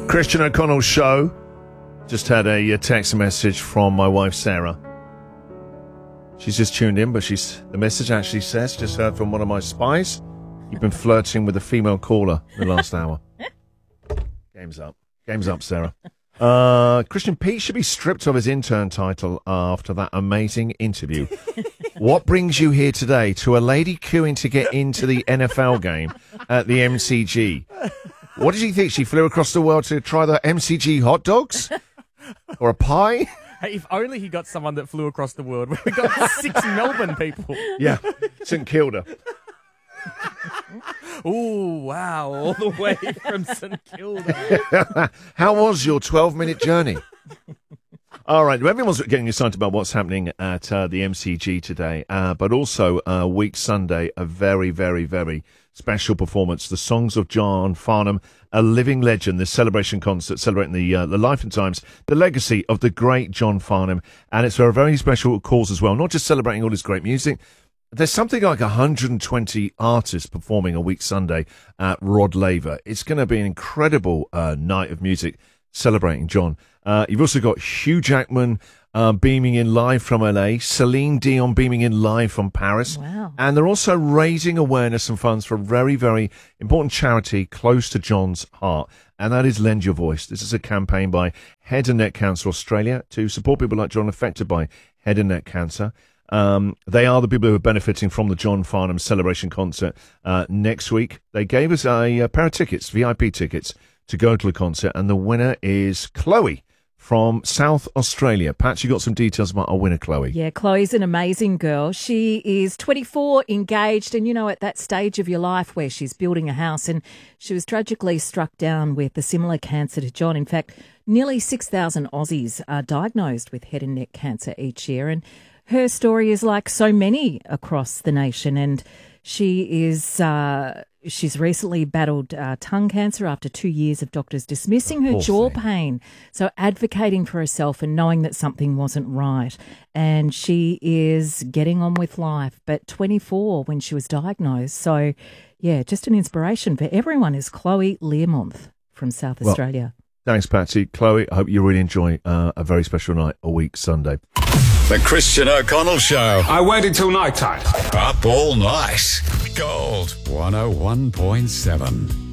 Christian O'Connell Show. Just had a text message from my wife, Sarah. She's just tuned in, but the message actually says, just heard from one of my spies, you've been flirting with a female caller in the last hour. Game's up. Game's up, Sarah. Christian Pete should be stripped of his intern title after that amazing interview. What brings you here today? To a lady queuing to get into the NFL game at the MCG. What did you think? She flew across the world to try the MCG hot dogs? Or a pie? Hey, if only he got someone that flew across the world. We got 6 Melbourne people. Yeah, St Kilda. Ooh, wow, all the way from St Kilda. How was your 12-minute journey? All right, everyone's getting excited about what's happening at the MCG today, but also week Sunday, a very, very, very special performance. The Songs of John Farnham, a living legend, this celebration concert celebrating the life and times, the legacy of the great John Farnham, and it's for a very special cause as well, not just celebrating all his great music. There's something like 120 artists performing a week Sunday at Rod Laver. It's going to be an incredible night of music celebrating John. You've also got Hugh Jackman beaming in live from LA, Celine Dion beaming in live from Paris. Wow. And they're also raising awareness and funds for a very, very important charity close to John's heart, and that is Lend Your Voice. This is a campaign by Head and Neck Cancer Australia to support people like John affected by head and neck cancer. They are the people who are benefiting from the John Farnham celebration concert next week. They gave us a pair of tickets, VIP tickets, to go to the concert, and the winner is Chloe from South Australia. Pat, you got some details about our winner, Chloe. Yeah, Chloe's an amazing girl. She is 24, engaged, and, at that stage of your life where she's building a house, and she was tragically struck down with a similar cancer to John. In fact, nearly 6,000 Aussies are diagnosed with head and neck cancer each year, and her story is like so many across the nation, and she is she's recently battled tongue cancer after 2 years of doctors dismissing her jaw pain. So advocating for herself and knowing that something wasn't right. And she is getting on with life, but 24 when she was diagnosed. So, yeah, just an inspiration for everyone is Chloe Learmonth from South Australia. Thanks, Patsy. Chloe, I hope you really enjoy a very special night, a week Sunday. The Christian O'Connell Show. I waited till night time. Up all night. Gold 101.7.